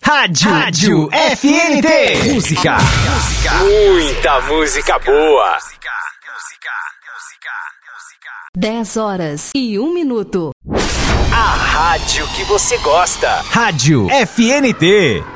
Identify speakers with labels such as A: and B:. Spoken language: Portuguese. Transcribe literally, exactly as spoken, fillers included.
A: Rádio, Rádio F N T. Música. Música.
B: Muita música boa.
C: dez horas e um minuto.
B: A rádio que você gosta.
A: Rádio F N T.